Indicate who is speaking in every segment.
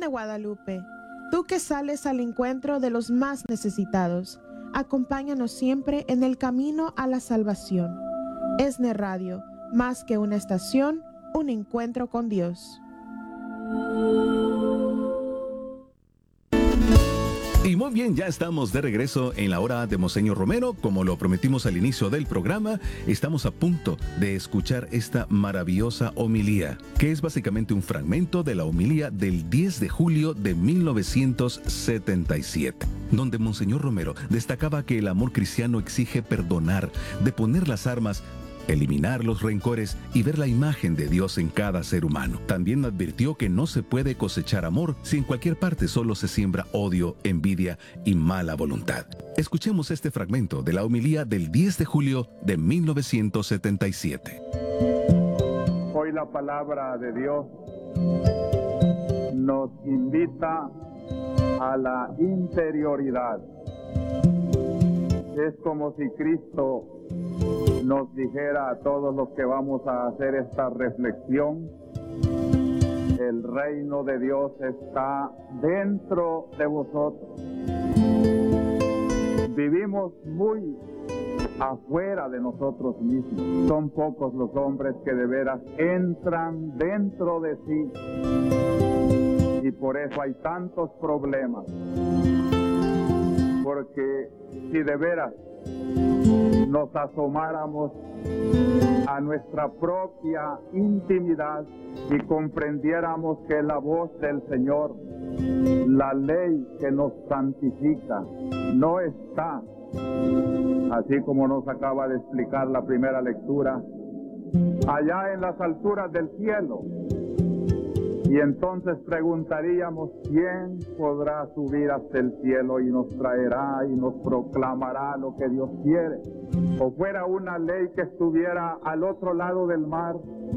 Speaker 1: de Guadalupe, tú que sales al encuentro de los más necesitados, acompáñanos siempre en el camino a la salvación. ESNE Radio, más que una estación, un encuentro con Dios.
Speaker 2: Y muy bien, ya estamos de regreso en la hora de Monseñor Romero. Como lo prometimos al inicio del programa, estamos a punto de escuchar esta maravillosa homilía, que es básicamente un fragmento de la homilía del 10 de julio de 1977, donde Monseñor Romero destacaba que el amor cristiano exige perdonar, deponer las armas, eliminar los rencores y ver la imagen de Dios en cada ser humano. También advirtió que no se puede cosechar amor si en cualquier parte solo se siembra odio, envidia y mala voluntad. Escuchemos este fragmento de la homilía del 10 de julio de 1977.
Speaker 3: Hoy la palabra de Dios nos invita a la interioridad. Es como si Cristo nos dijera a todos los que vamos a hacer esta reflexión: el reino de Dios está dentro de vosotros. Vivimos muy afuera de nosotros mismos. Son pocos los hombres que de veras entran dentro de sí, y por eso hay tantos problemas. Porque si de veras nos asomáramos a nuestra propia intimidad y comprendiéramos que la voz del Señor, la ley que nos santifica, no está, así como nos acaba de explicar la primera lectura, allá en las alturas del cielo. Y entonces preguntaríamos: ¿quién podrá subir hasta el cielo y nos traerá y nos proclamará lo que Dios quiere? O fuera una ley que estuviera al otro lado del mar,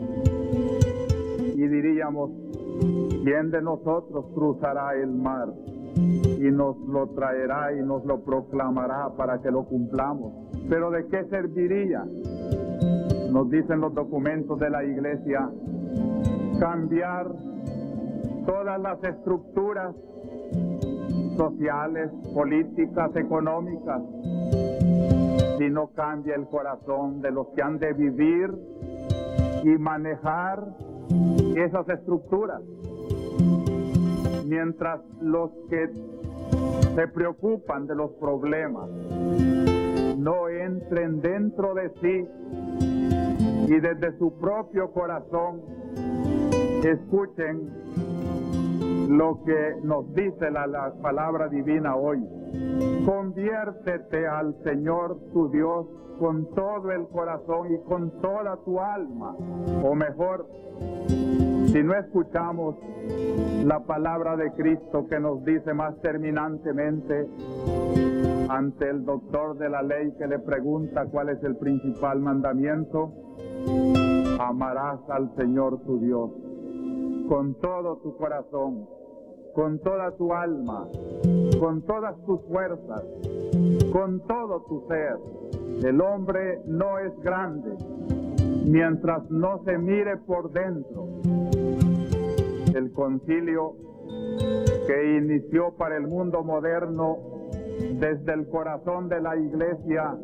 Speaker 3: y diríamos: ¿quién de nosotros cruzará el mar y nos lo traerá y nos lo proclamará para que lo cumplamos? ¿Pero de qué serviría? Nos dicen los documentos de la Iglesia: cambiar todas las estructuras sociales, políticas, económicas, si no cambia el corazón de los que han de vivir y manejar esas estructuras. Mientras los que se preocupan de los problemas no entren dentro de sí y desde su propio corazón escuchen lo que nos dice la palabra divina hoy: conviértete al Señor tu Dios con todo el corazón y con toda tu alma. O mejor, si no escuchamos la palabra de Cristo, que nos dice más terminantemente ante el doctor de la ley que le pregunta cuál es el principal mandamiento: amarás al Señor tu Dios con todo tu corazón, con toda tu alma, con todas tus fuerzas, con todo tu ser. El hombre no es grande mientras no se mire por dentro. El concilio que inició para el mundo moderno desde el corazón de la Iglesia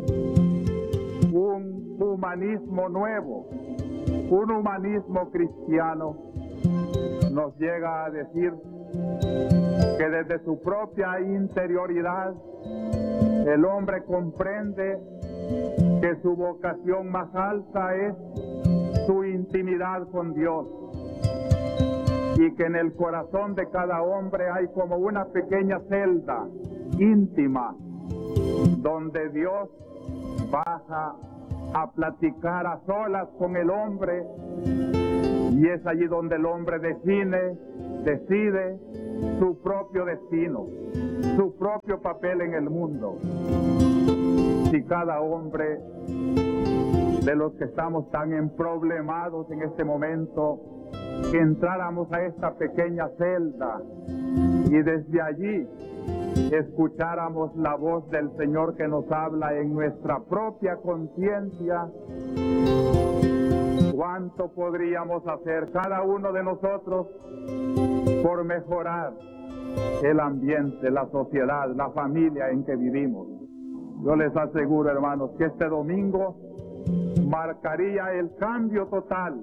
Speaker 3: un humanismo nuevo, un humanismo cristiano, nos llega a decir que desde su propia interioridad el hombre comprende que su vocación más alta es su intimidad con Dios, y que en el corazón de cada hombre hay como una pequeña celda íntima donde Dios baja a platicar a solas con el hombre, y es allí donde el hombre decide su propio destino, su propio papel en el mundo. Si cada hombre de los que estamos tan emproblemados en este momento entráramos a esta pequeña celda y desde allí escucháramos la voz del Señor que nos habla en nuestra propia conciencia, ¿cuánto podríamos hacer cada uno de nosotros por mejorar el ambiente, la sociedad, la familia en que vivimos. Yo les aseguro, hermanos, que este domingo marcaría el cambio total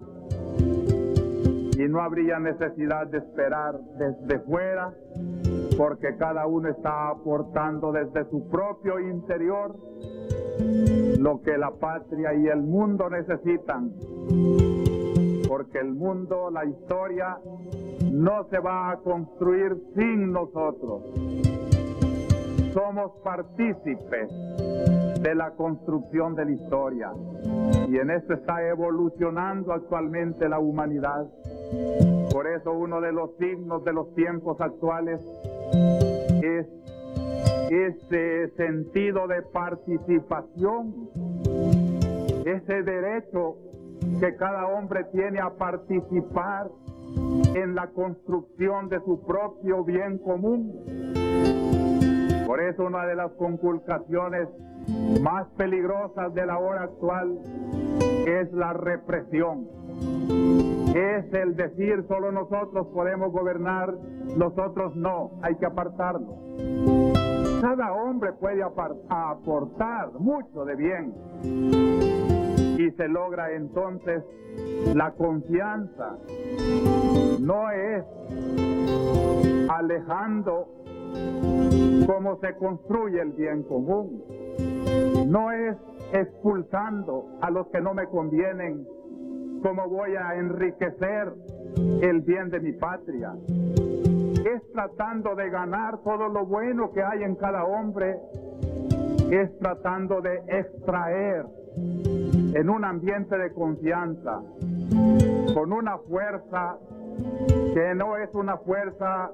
Speaker 3: y no habría necesidad de esperar desde fuera, porque cada uno está aportando desde su propio interior lo que la patria y el mundo necesitan, porque el mundo, la historia, no se va a construir sin nosotros. Somos partícipes de la construcción de la historia, y en esto está evolucionando actualmente la humanidad. Por eso uno de los signos de los tiempos actuales es ese sentido de participación, ese derecho que cada hombre tiene a participar en la construcción de su propio bien común. Por eso una de las conculcaciones más peligrosas de la hora actual es la represión. Es el decir, solo nosotros podemos gobernar, los otros no, hay que apartarnos. Cada hombre puede aportar mucho de bien, y se logra entonces la confianza. No es alejando cómo se construye el bien común, no es expulsando a los que no me convienen cómo voy a enriquecer el bien de mi patria. Es tratando de ganar todo lo bueno que hay en cada hombre, es tratando de extraer en un ambiente de confianza, con una fuerza que no es una fuerza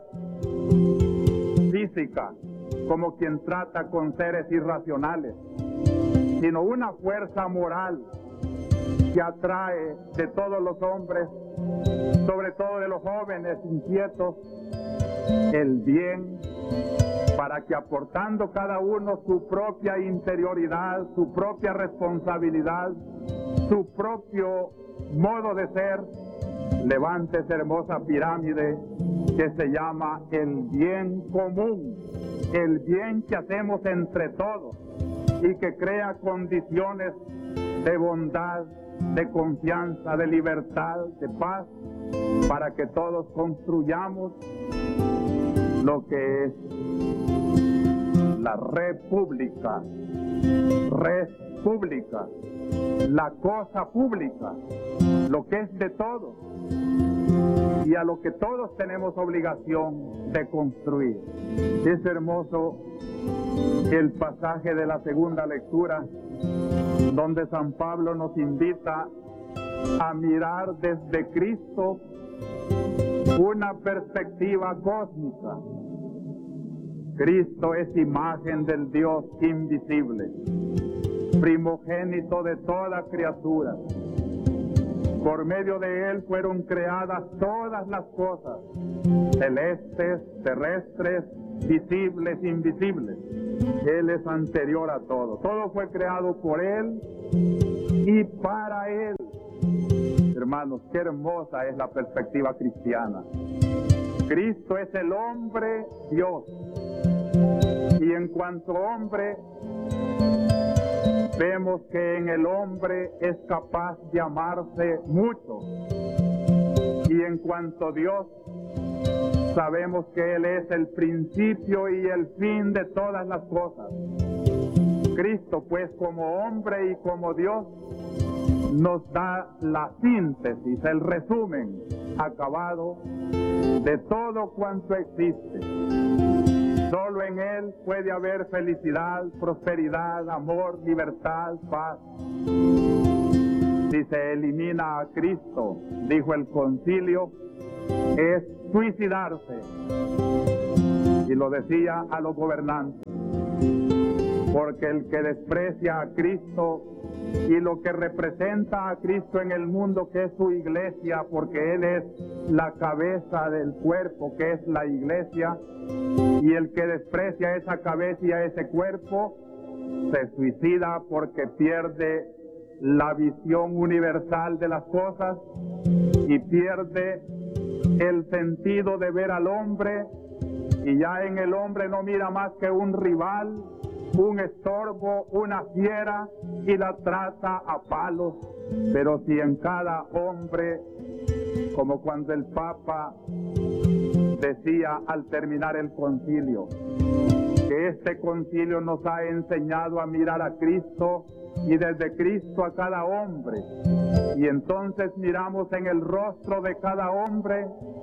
Speaker 3: física, como quien trata con seres irracionales, sino una fuerza moral que atrae de todos los hombres, sobre todo de los jóvenes inquietos, el bien, para que aportando cada uno su propia interioridad, su propia responsabilidad, su propio modo de ser, levante esa hermosa pirámide que se llama el bien común, el bien que hacemos entre todos y que crea condiciones de bondad, de confianza, de libertad, de paz, para que todos construyamos lo que es la república, la cosa pública, lo que es de todos y a lo que todos tenemos obligación de construir. Es hermoso el pasaje de la segunda lectura, donde San Pablo nos invita a mirar desde Cristo una perspectiva cósmica. Cristo es imagen del Dios invisible, primogénito de toda criatura. Por medio de Él fueron creadas todas las cosas, celestes, terrestres, visibles, invisibles. Él es anterior a todo. Todo fue creado por Él y para Él. Hermanos, qué hermosa es la perspectiva cristiana. Cristo es el hombre Dios. Y en cuanto hombre, vemos que en el hombre es capaz de amarse mucho. Y en cuanto Dios, sabemos que Él es el principio y el fin de todas las cosas. Cristo, pues, como hombre y como Dios, nos da la síntesis, el resumen acabado de todo cuanto existe. Solo en Él puede haber felicidad, prosperidad, amor, libertad, paz. Si se elimina a Cristo, dijo el concilio, es suicidarse. Y lo decía a los gobernantes. Porque el que desprecia a Cristo y lo que representa a Cristo en el mundo, que es su iglesia, porque Él es la cabeza del cuerpo, que es la iglesia, y el que desprecia esa cabeza y a ese cuerpo, se suicida porque pierde la visión universal de las cosas y pierde el sentido de ver al hombre, y ya en el hombre no mira más que un rival, un estorbo, una fiera, y la trata a palos. Pero si en cada hombre, como cuando el Papa decía al terminar el concilio, que este concilio nos ha enseñado a mirar a Cristo y desde Cristo a cada hombre, y entonces miramos en el rostro de cada hombre,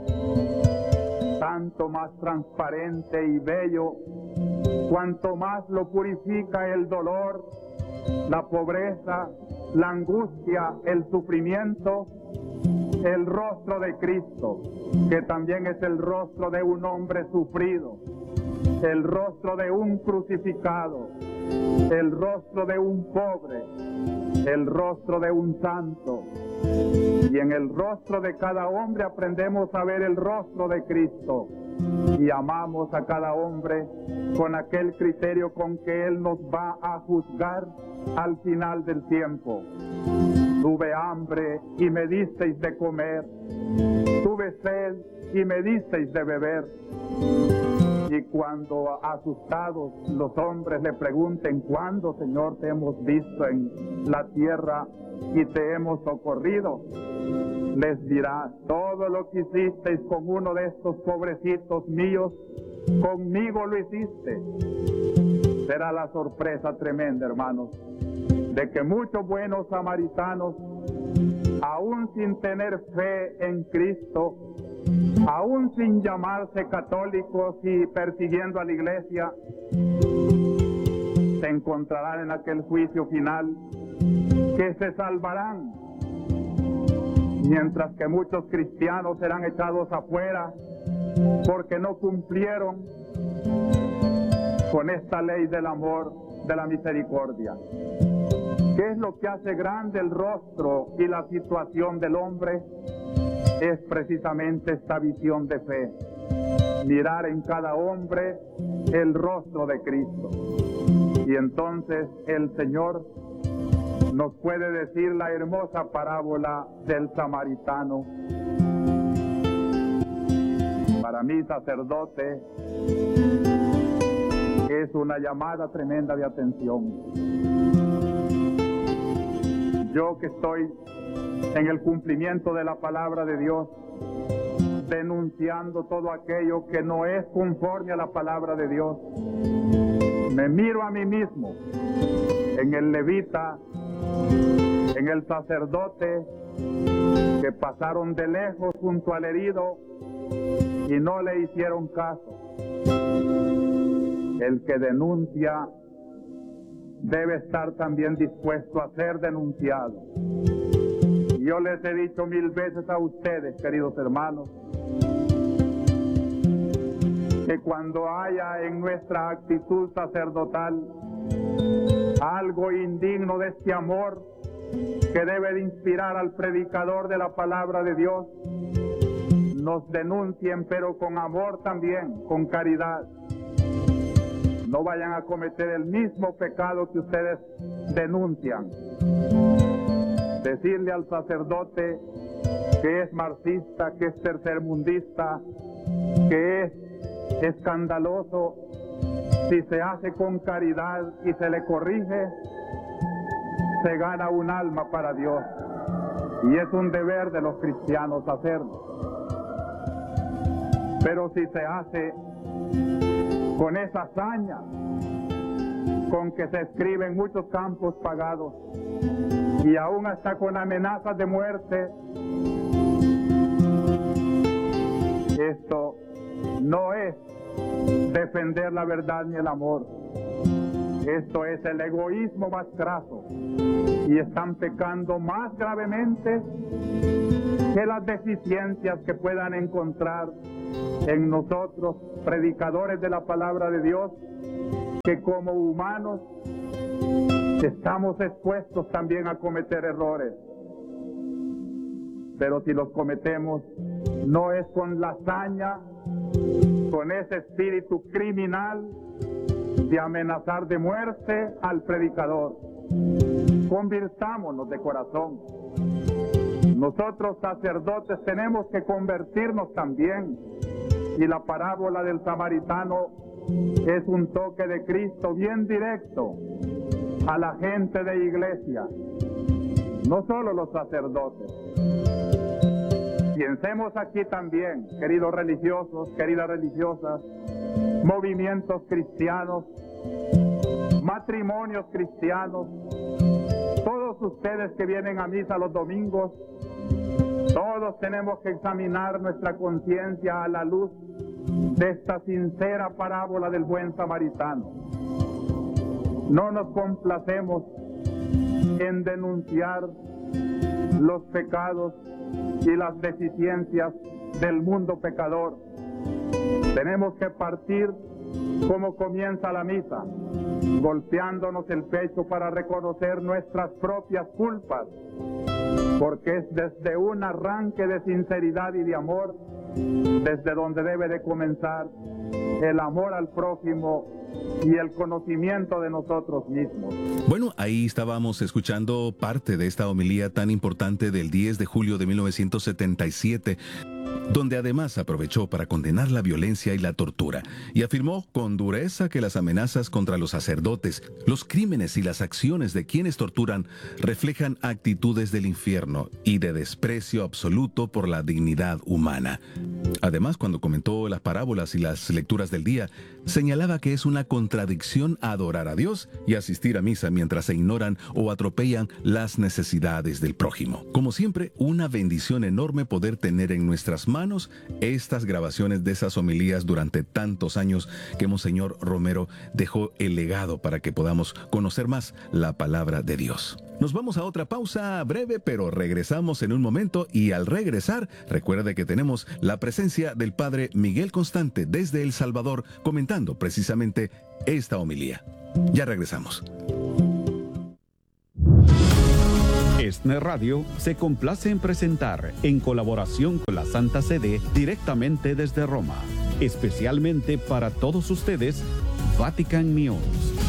Speaker 3: tanto más transparente y bello, cuanto más lo purifica el dolor, la pobreza, la angustia, el sufrimiento, el rostro de Cristo, que también es el rostro de un hombre sufrido, el rostro de un crucificado, el rostro de un pobre, el rostro de un santo. Y en el rostro de cada hombre aprendemos a ver el rostro de Cristo y amamos a cada hombre con aquel criterio con que Él nos va a juzgar al final del tiempo. Tuve hambre y me disteis de comer, tuve sed y me disteis de beber. Y cuando asustados los hombres le pregunten: ¿cuándo, Señor, te hemos visto en la tierra y te hemos socorrido?, les dirá: todo lo que hicisteis con uno de estos pobrecitos míos, conmigo lo hiciste. Será la sorpresa tremenda, hermanos, de que muchos buenos samaritanos, aún sin tener fe en Cristo, aún sin llamarse católicos y persiguiendo a la iglesia, se encontrarán en aquel juicio final, que se salvarán, mientras que muchos cristianos serán echados afuera porque no cumplieron con esta ley del amor, de la misericordia. ¿Qué es lo que hace grande el rostro y la situación del hombre? Es precisamente esta visión de fe, mirar en cada hombre el rostro de Cristo. Y entonces el Señor nos puede decir la hermosa parábola del samaritano. Para mí, sacerdote, es una llamada tremenda de atención. Yo que estoy en el cumplimiento de la palabra de Dios, denunciando todo aquello que no es conforme a la palabra de Dios, me miro a mí mismo, en el levita, en el sacerdote, que pasaron de lejos junto al herido y no le hicieron caso. El que denuncia debe estar también dispuesto a ser denunciado. Yo les he dicho 1000 veces a ustedes, queridos hermanos, que cuando haya en nuestra actitud sacerdotal algo indigno de este amor que debe de inspirar al predicador de la palabra de Dios, nos denuncien, pero con amor también, con caridad. No vayan a cometer el mismo pecado que ustedes denuncian. Decirle al sacerdote que es marxista, que es tercermundista, que es escandaloso, si se hace con caridad y se le corrige, se gana un alma para Dios. Y es un deber de los cristianos hacerlo. Pero si se hace con esa hazaña con que se escribe en muchos campos pagados, y aún hasta con amenazas de muerte, esto no es defender la verdad ni el amor. Esto es el egoísmo más graso, y están pecando más gravemente que las deficiencias que puedan encontrar en nosotros, predicadores de la palabra de Dios, que como humanos estamos expuestos también a cometer errores. Pero si los cometemos, no es con la hazaña, con ese espíritu criminal de amenazar de muerte al predicador. Convirtámonos de corazón. Nosotros sacerdotes tenemos que convertirnos también, y la parábola del samaritano es un toque de Cristo bien directo a la gente de iglesia, no solo los sacerdotes. Piensemos aquí también, queridos religiosos, queridas religiosas, movimientos cristianos, matrimonios cristianos, todos ustedes que vienen a misa los domingos, todos tenemos que examinar nuestra conciencia a la luz de esta sincera parábola del buen samaritano. No nos complacemos en denunciar los pecados y las deficiencias del mundo pecador. Tenemos que partir como comienza la misa, golpeándonos el pecho para reconocer nuestras propias culpas, porque es desde un arranque de sinceridad y de amor desde donde debe de comenzar el amor al prójimo y el conocimiento de nosotros mismos.
Speaker 2: Bueno, ahí estábamos escuchando parte de esta homilía tan importante del 10 de julio de 1977, donde además aprovechó para condenar la violencia y la tortura, y afirmó con dureza que las amenazas contra los sacerdotes, los crímenes y las acciones de quienes torturan reflejan actitudes del infierno y de desprecio absoluto por la dignidad humana. Además, cuando comentó las parábolas y las lecturas del día, señalaba que es una contradicción adorar a Dios y asistir a misa mientras se ignoran o atropellan las necesidades del prójimo. Como siempre, una bendición enorme poder tener en nuestras manos estas grabaciones de esas homilías durante tantos años que Monseñor Romero dejó el legado para que podamos conocer más la palabra de Dios. Nos vamos a otra pausa breve, pero regresamos en un momento, y al regresar, recuerde que tenemos la presencia del Padre Miguel Constante desde El Salvador comentando precisamente esta homilía. Ya regresamos.
Speaker 4: ESNE Radio se complace en presentar, en colaboración con la Santa Sede, directamente desde Roma, especialmente para todos ustedes, Vatican News.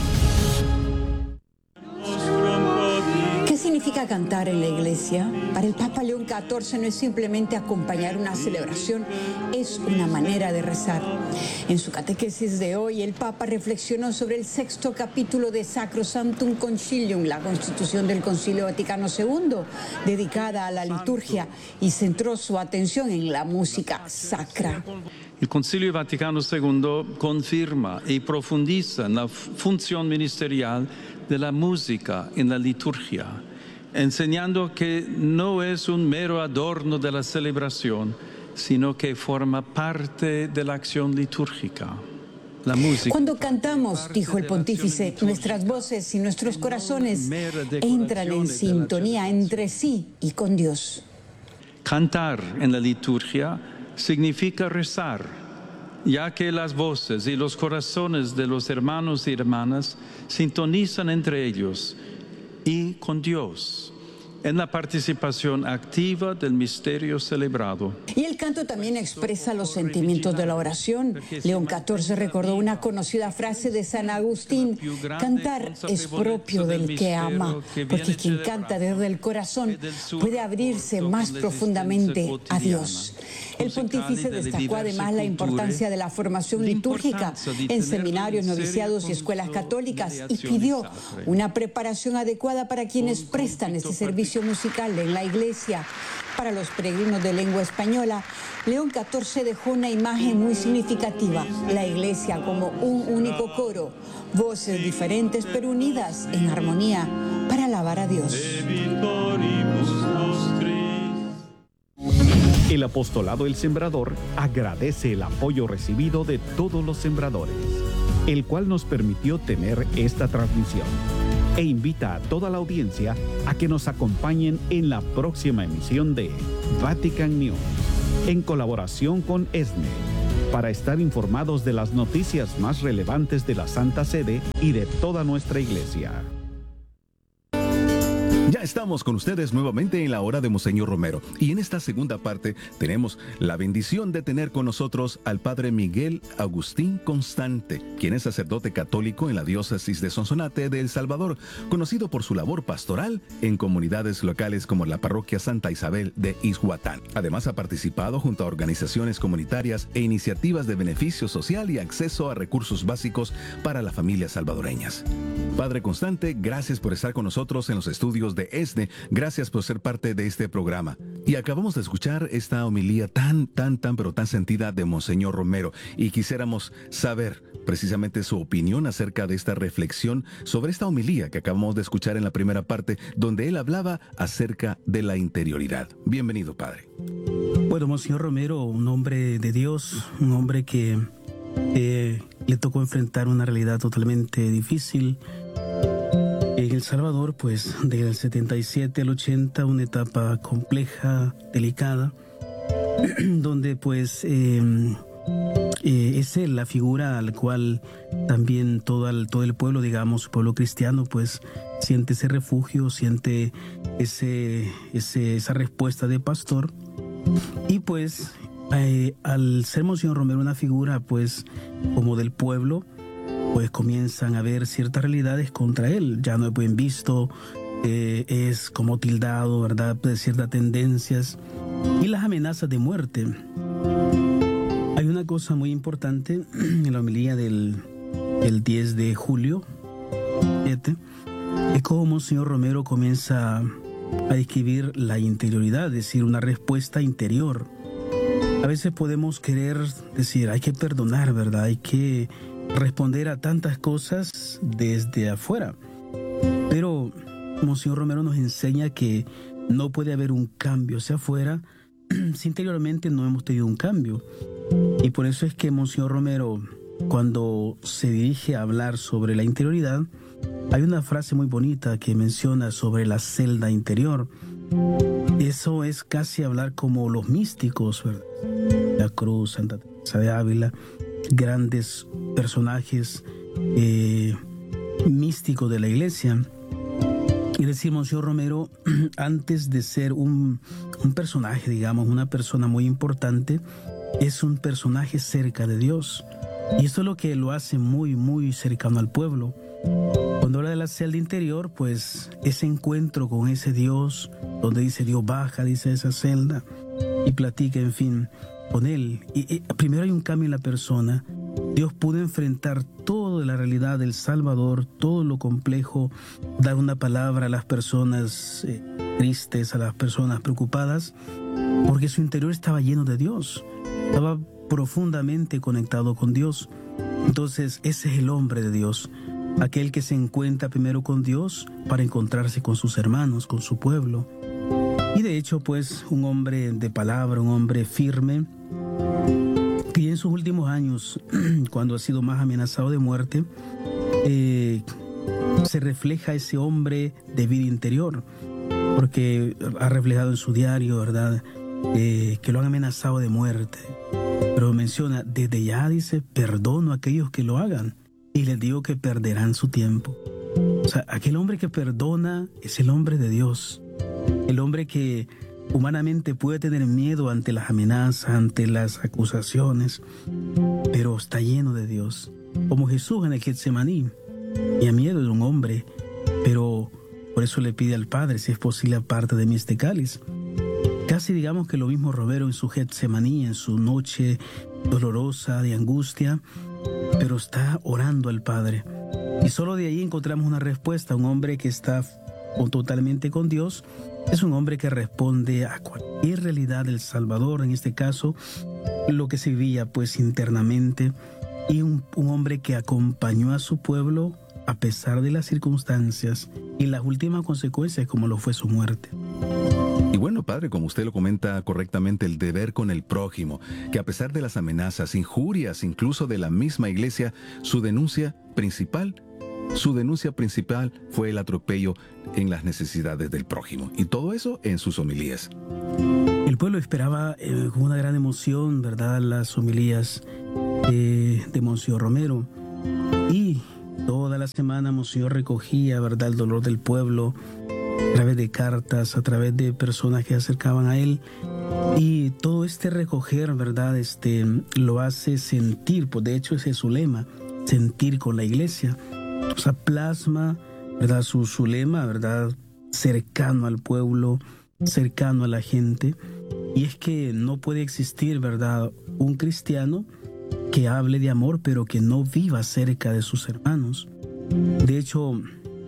Speaker 5: ¿Qué significa cantar en la iglesia? Para el Papa León XIV no es simplemente acompañar una celebración, es una manera de rezar. En su catequesis de hoy, el Papa reflexionó sobre el 6º capítulo de Sacrosanctum Concilium, la Constitución del Concilio Vaticano II, dedicada a la liturgia, y centró su atención en la música sacra.
Speaker 6: El Concilio Vaticano II confirma y profundiza en la función ministerial de la música en la liturgia, enseñando que no es un mero adorno de la celebración, sino que forma parte de la acción litúrgica. La música,
Speaker 5: cuando cantamos, dijo el pontífice, nuestras voces y nuestros corazones entran en sintonía entre sí y con Dios.
Speaker 6: Cantar en la liturgia significa rezar, ya que las voces y los corazones de los hermanos y hermanas sintonizan entre ellos y con Dios, en la participación activa del misterio celebrado.
Speaker 5: Y el canto también expresa los sentimientos de la oración. León XIV recordó una conocida frase de San Agustín: cantar es propio del que ama, porque quien canta desde el corazón puede abrirse más profundamente a Dios. El pontífice destacó además la importancia de la formación litúrgica en seminarios, noviciados y escuelas católicas, y pidió una preparación adecuada para quienes prestan este servicio musical en la iglesia. Para los peregrinos de lengua española, León XIV dejó una imagen muy significativa: la iglesia como un único coro, voces diferentes pero unidas en armonía para alabar a Dios.
Speaker 4: El Apostolado El Sembrador agradece el apoyo recibido de todos los sembradores, el cual nos permitió tener esta transmisión, e invita a toda la audiencia a que nos acompañen en la próxima emisión de Vatican News, en colaboración con ESNE, para estar informados de las noticias más relevantes de la Santa Sede y de toda nuestra Iglesia.
Speaker 2: Ya estamos con ustedes nuevamente en la hora de Monseñor Romero. Y en esta segunda parte tenemos la bendición de tener con nosotros al Padre Miguel Agustín Constante, quien es sacerdote católico en la diócesis de Sonsonate de El Salvador, conocido por su labor pastoral en comunidades locales como la parroquia Santa Isabel de Ixhuatán. Además, ha participado junto a organizaciones comunitarias e iniciativas de beneficio social y acceso a recursos básicos para las familias salvadoreñas. Padre Constante, gracias por estar con nosotros en los estudios de ESNE, gracias por ser parte de este programa. Y acabamos de escuchar esta homilía tan sentida de Monseñor Romero, y quisiéramos saber precisamente su opinión acerca de esta reflexión sobre esta homilía que acabamos de escuchar en la primera parte, donde él hablaba acerca de la interioridad. Bienvenido, Padre.
Speaker 7: Bueno, Monseñor Romero, un hombre de Dios, un hombre que le tocó enfrentar una realidad totalmente difícil. En El Salvador, pues, del 77 al 80, una etapa compleja, delicada, donde, pues, es él la figura al cual también todo el pueblo, digamos, pueblo cristiano, pues, siente ese refugio, siente esa respuesta de pastor. Y, pues, al ser Monseñor Romero una figura, pues, como del pueblo, pues comienzan a haber ciertas realidades contra él. Ya no es bien visto, es como tildado, ¿verdad?, de ciertas tendencias y las amenazas de muerte. Hay una cosa muy importante en la homilía del 10 de julio, es como Monseñor Romero comienza a describir la interioridad, es decir, una respuesta interior. A veces podemos querer decir, hay que perdonar, ¿verdad? Hay que responder a tantas cosas desde afuera. Pero Monseñor Romero nos enseña que no puede haber un cambio hacia afuera si interiormente no hemos tenido un cambio. Y por eso es que Monseñor Romero, cuando se dirige a hablar sobre la interioridad, hay una frase muy bonita que menciona sobre la celda interior. Eso es casi hablar como los místicos, ¿verdad? La Cruz, Santa Teresa de Ávila, grandes personajes místicos de la Iglesia. Y decir, Monseñor Romero, antes de ser un personaje, digamos, una persona muy importante, es un personaje cerca de Dios. Y eso es lo que lo hace muy cercano al pueblo. Cuando habla de la celda interior, pues ese encuentro con ese Dios, donde dice Dios baja, dice esa celda, y platica, en fin, con él. Y primero hay un cambio en la persona. Dios pudo enfrentar toda la realidad del Salvador, todo lo complejo, dar una palabra a las personas tristes, a las personas preocupadas, porque su interior estaba lleno de Dios, estaba profundamente conectado con Dios. Entonces ese es el hombre de Dios, aquel que se encuentra primero con Dios para encontrarse con sus hermanos, con su pueblo. Y de hecho, pues, un hombre de palabra, un hombre firme, que en sus últimos años, cuando ha sido más amenazado de muerte, se refleja ese hombre de vida interior, porque ha reflejado en su diario, ¿verdad?, que lo han amenazado de muerte. Pero menciona, desde ya, dice, perdono a aquellos que lo hagan y les digo que perderán su tiempo. O sea, aquel hombre que perdona es el hombre de Dios. El hombre que humanamente puede tener miedo ante las amenazas, ante las acusaciones, pero está lleno de Dios. Como Jesús en el Getsemaní, tenía miedo de un hombre, pero por eso le pide al Padre, si es posible, aparte de mí este cáliz. Casi digamos que lo mismo Romero en su Getsemaní, en su noche dolorosa de angustia, pero está orando al Padre. Y solo de ahí encontramos una respuesta. Un hombre que está totalmente con Dios es un hombre que responde a cualquier realidad del Salvador, en este caso, lo que se vivía pues internamente, y un hombre que acompañó a su pueblo a pesar de las circunstancias y las últimas consecuencias, como lo fue su muerte.
Speaker 2: Y bueno, Padre, como usted lo comenta correctamente, el deber con el prójimo, que a pesar de las amenazas, injurias, incluso de la misma Iglesia, su denuncia principal fue el atropello en las necesidades del prójimo. Y todo eso en sus homilías.
Speaker 7: El pueblo esperaba con una gran emoción, ¿verdad?, las homilías de Monseñor Romero. Y toda la semana Monseñor recogía, ¿verdad?, el dolor del pueblo, a través de cartas, a través de personas que se acercaban a él. Y todo este recoger, ¿verdad? Lo hace sentir, pues de hecho ese es su lema, sentir con la iglesia. O sea, plasma, ¿verdad? Su lema, ¿verdad? Cercano al pueblo, cercano a la gente. Y es que no puede existir, ¿verdad? Un cristiano que hable de amor, pero que no viva cerca de sus hermanos. De hecho,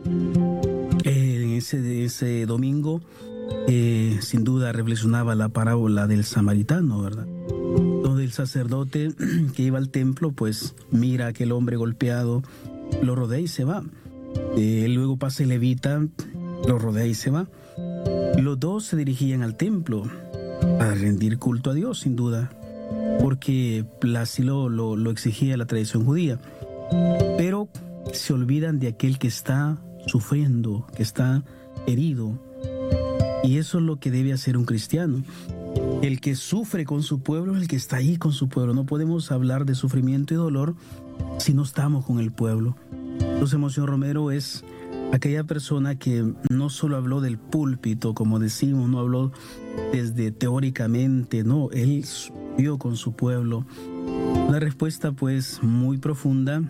Speaker 7: en ese domingo, sin duda reflexionaba la parábola del samaritano, ¿verdad? Donde el sacerdote que iba al templo, pues mira a aquel hombre golpeado, lo rodea y se va. Luego pasa el levita, lo rodea y se va. Los dos se dirigían al templo a rendir culto a Dios, sin duda, porque así lo exigía la tradición judía. Pero se olvidan de aquel que está sufriendo, que está herido. Y eso es lo que debe hacer un cristiano. El que sufre con su pueblo es el que está ahí con su pueblo. No podemos hablar de sufrimiento y dolor si no estamos con el pueblo. Entonces, Monseñor Romero es aquella persona que no solo habló del púlpito, como decimos, no habló desde teóricamente, no, él vio con su pueblo. Una respuesta pues muy profunda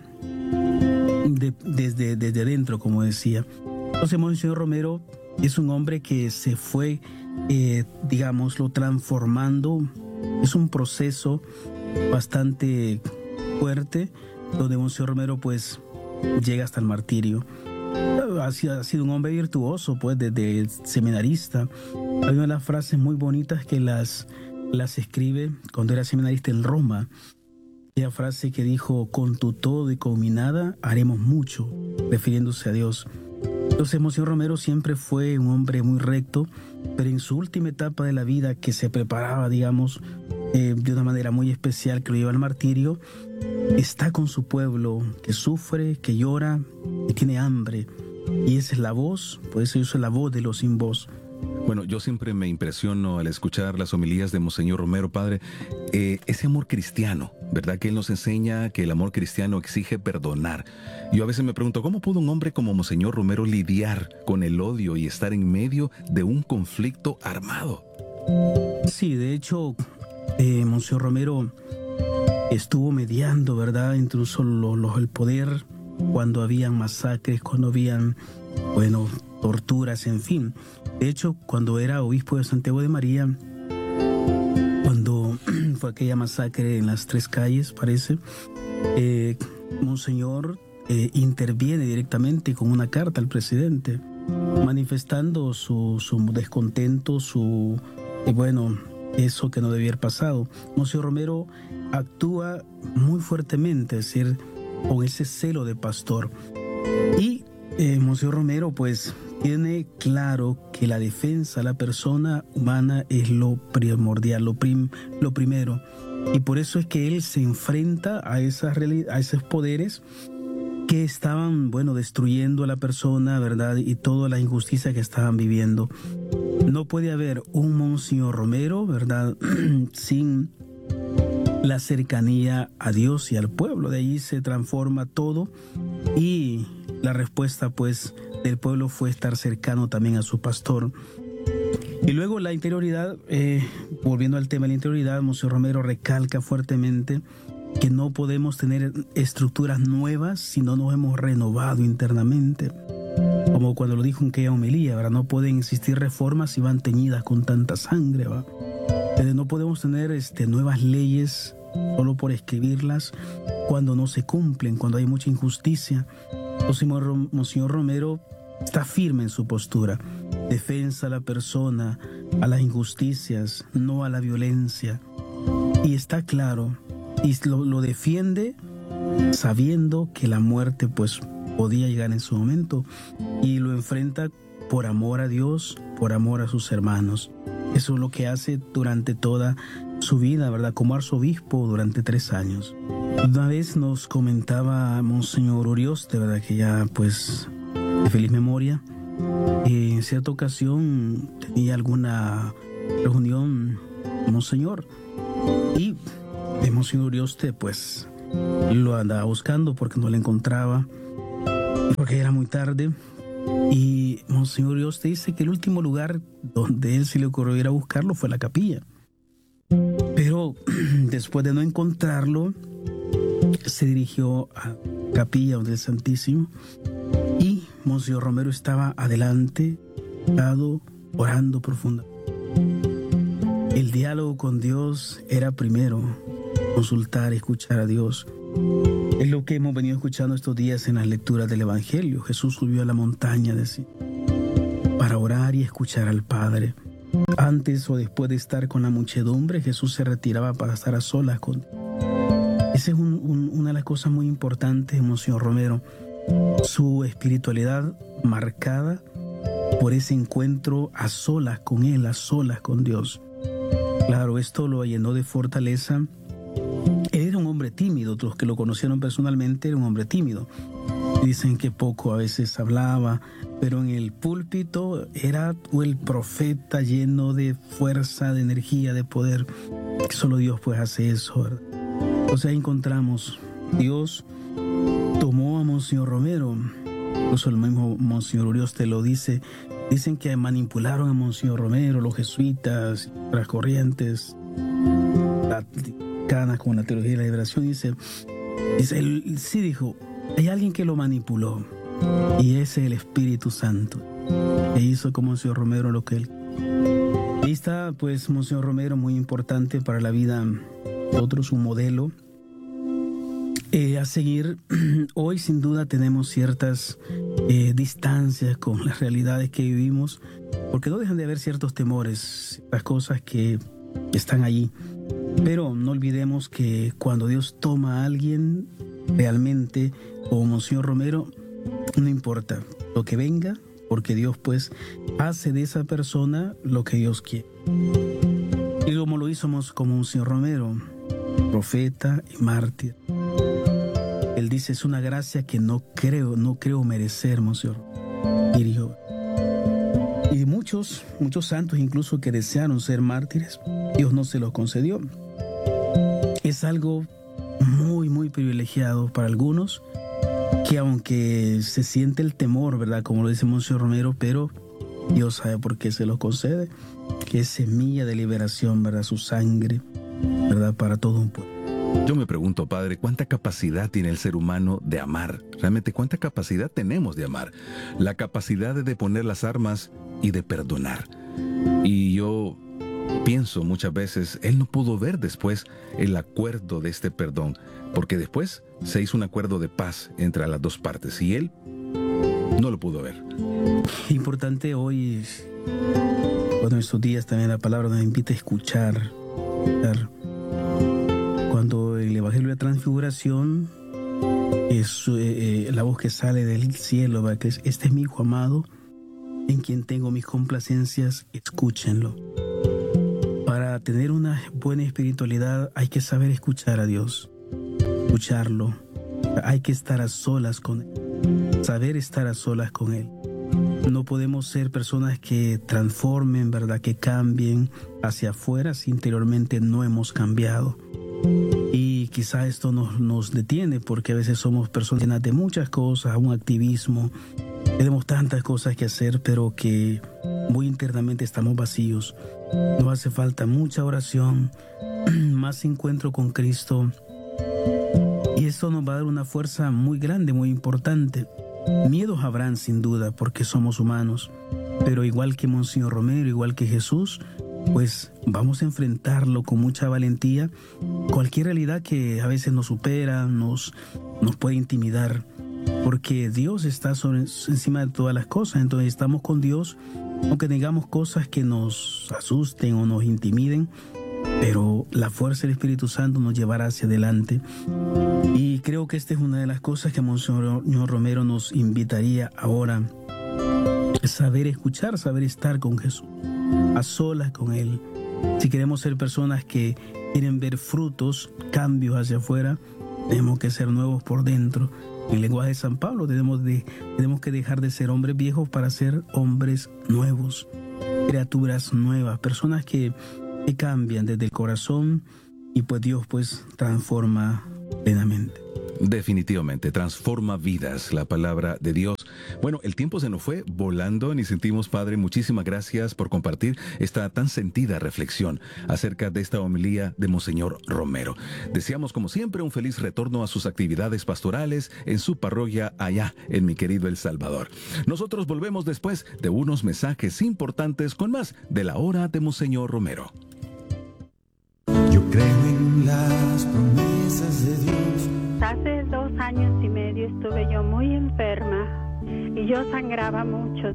Speaker 7: desde dentro, como decía. Entonces, Monseñor Romero es un hombre que se fue, digámoslo, transformando. Es un proceso bastante fuerte, donde Monseñor Romero pues llega hasta el martirio. Ha sido un hombre virtuoso, pues, desde seminarista. Hay una de las frases muy bonitas que las escribe cuando era seminarista en Roma. Aquella frase que dijo: con tu todo y con mi nada haremos mucho, refiriéndose a Dios. Entonces, Monseñor Romero siempre fue un hombre muy recto, pero en su última etapa de la vida, que se preparaba, digamos, de una manera muy especial, que lo lleva al martirio, está con su pueblo, que sufre, que llora, que tiene hambre. Y esa es la voz, por eso yo soy la voz de los sin voz.
Speaker 2: Bueno, yo siempre me impresiono al escuchar las homilías de Monseñor Romero, padre, ese amor cristiano, ¿verdad? Que él nos enseña que el amor cristiano exige perdonar. Yo a veces me pregunto, ¿cómo pudo un hombre como Monseñor Romero lidiar con el odio y estar en medio de un conflicto armado?
Speaker 7: Sí, de hecho, Monseñor Romero estuvo mediando, ¿verdad? Incluso el poder, cuando habían masacres, cuando habían, torturas, en fin. De hecho, cuando era obispo de Santiago de María, cuando fue aquella masacre en las 3 calles, parece, Monseñor interviene directamente con una carta al presidente, manifestando su descontento, eso que no debía haber pasado. Monseñor Romero actúa muy fuertemente, es decir, con ese celo de pastor. Y Monseñor Romero, pues, tiene claro que la defensa a la persona humana es lo primordial, lo primero. Y por eso es que él se enfrenta a esos poderes que estaban, destruyendo a la persona, ¿verdad? Y toda la injusticia que estaban viviendo. No puede haber un Monseñor Romero, ¿verdad? Sin la cercanía a Dios y al pueblo. De ahí se transforma todo, y la respuesta, pues, del pueblo fue estar cercano también a su pastor. Y luego la interioridad, volviendo al tema de la interioridad, Monseñor Romero recalca fuertemente que no podemos tener estructuras nuevas si no nos hemos renovado internamente. Como cuando lo dijo en aquella homilía, ¿verdad? No pueden existir reformas si van teñidas con tanta sangre, ¿va? No podemos tener nuevas leyes solo por escribirlas cuando no se cumplen, cuando hay mucha injusticia. Entonces, Monseñor Romero está firme en su postura. Defensa a la persona, a las injusticias, no a la violencia. Y está claro, y lo defiende sabiendo que la muerte, pues, podía llegar en su momento, y lo enfrenta por amor a Dios, por amor a sus hermanos. Eso es lo que hace durante toda su vida, ¿verdad? Como arzobispo durante 3 años. Una vez nos comentaba Monseñor Urioste, ¿verdad? Que ya, pues, de feliz memoria, en cierta ocasión tenía alguna reunión Monseñor, y de Monseñor Urioste, pues, lo andaba buscando porque no lo encontraba, porque era muy tarde. Y Monseñor Dios te dice que el último lugar donde él se le ocurrió ir a buscarlo fue la capilla. Pero después de no encontrarlo, se dirigió a la capilla del Santísimo y Monseñor Romero estaba adelante, orando profundamente. El diálogo con Dios era primero consultar, escuchar a Dios. Es lo que hemos venido escuchando estos días en las lecturas del Evangelio. Jesús subió a la montaña para orar y escuchar al Padre. Antes o después de estar con la muchedumbre, Jesús se retiraba para estar a solas con Dios. Esa es una de las cosas muy importantes de Monseñor Romero. Su espiritualidad marcada por ese encuentro a solas con Él, a solas con Dios. Claro, esto lo llenó de fortaleza. Él era un hombre tímido, los que lo conocieron personalmente era un hombre tímido. Dicen que poco a veces hablaba, pero en el púlpito era el profeta lleno de fuerza, de energía, de poder. Solo Dios pues hace eso, ¿verdad? O sea, encontramos, Dios tomó a Monseñor Romero, incluso el mismo Monseñor Urioste lo dice. Dicen que manipularon a Monseñor Romero, los jesuitas, las corrientes laticanas con la teología de la liberación. Dice, él sí dijo, hay alguien que lo manipuló y ese es el Espíritu Santo. E hizo con Monseñor Romero lo que él. Ahí está pues Monseñor Romero, muy importante para la vida de otros, un modelo a seguir. Hoy sin duda tenemos ciertas distancias con las realidades que vivimos, porque no dejan de haber ciertos temores, las cosas que están allí. Pero no olvidemos que cuando Dios toma a alguien realmente, como Monseñor Romero, no importa lo que venga, porque Dios pues hace de esa persona lo que Dios quiere. Y como lo hizo como Monseñor Romero, profeta y mártir. Él dice, es una gracia que no creo merecer, Monseñor. Y muchos santos incluso que desearon ser mártires, Dios no se los concedió. Es algo muy, muy privilegiado para algunos, que aunque se siente el temor, ¿verdad? Como lo dice Monseñor Romero, pero Dios sabe por qué se lo concede, que es semilla de liberación, ¿verdad? Su sangre, ¿verdad? Para todo un pueblo.
Speaker 2: Yo me pregunto, Padre, ¿cuánta capacidad tiene el ser humano de amar? Realmente, ¿cuánta capacidad tenemos de amar? La capacidad de deponer las armas y de perdonar. Y yo pienso muchas veces, Él no pudo ver después el acuerdo de este perdón, porque después se hizo un acuerdo de paz entre las dos partes y Él no lo pudo ver.
Speaker 7: Importante hoy, bueno, estos días también la palabra nos invita a escuchar. Cuando el Evangelio de la Transfiguración es la voz que sale del cielo, ¿verdad? Que es, este es mi Hijo amado, en quien tengo mis complacencias, escúchenlo. Para tener una buena espiritualidad hay que saber escuchar a Dios, escucharlo. Hay que estar a solas con Él, saber estar a solas con Él. No podemos ser personas que transformen, ¿verdad? Que cambien hacia afuera si interiormente no hemos cambiado. Y quizá esto nos detiene porque a veces somos personas llenas de muchas cosas, un activismo, tenemos tantas cosas que hacer, pero que muy internamente estamos vacíos. Nos hace falta mucha oración, más encuentro con Cristo, y esto nos va a dar una fuerza muy grande, muy importante. Miedos habrán sin duda porque somos humanos, pero igual que Monseñor Romero, igual que Jesús, pues vamos a enfrentarlo con mucha valentía. Cualquier realidad que a veces nos supera, nos puede intimidar, porque Dios está encima de todas las cosas. Entonces estamos con Dios, aunque tengamos cosas que nos asusten o nos intimiden, pero la fuerza del Espíritu Santo nos llevará hacia adelante. Y creo que esta es una de las cosas que Monseñor Romero nos invitaría ahora: saber escuchar, saber estar con Jesús, a solas con Él. Si queremos ser personas que quieren ver frutos, cambios hacia afuera, tenemos que ser nuevos por dentro. En el lenguaje de San Pablo tenemos que dejar de ser hombres viejos para ser hombres nuevos, criaturas nuevas, personas que cambian desde el corazón, y pues Dios pues transforma plenamente.
Speaker 2: Definitivamente, transforma vidas la palabra de Dios, Bueno, el tiempo se nos fue volando, ni sentimos, Padre. Muchísimas gracias por compartir esta tan sentida reflexión acerca de esta homilía de Monseñor Romero. Deseamos, como siempre, un feliz retorno a sus actividades pastorales en su parroquia allá en mi querido El Salvador. Nosotros volvemos después de unos mensajes importantes con más de la hora de Monseñor Romero.
Speaker 8: Yo creo en las promesas de Dios.
Speaker 9: Hace 2 años y medio estuve yo muy enferma y yo sangraba mucho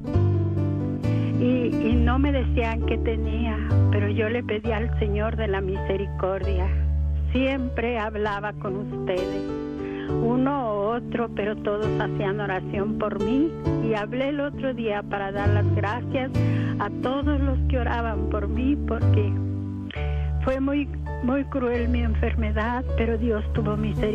Speaker 9: y no me decían qué tenía, pero yo le pedí al Señor de la misericordia. Siempre hablaba con ustedes, uno u otro, pero todos hacían oración por mí, y hablé el otro día para dar las gracias a todos los que oraban por mí, porque fue muy cruel mi enfermedad, pero Dios tuvo misericordia.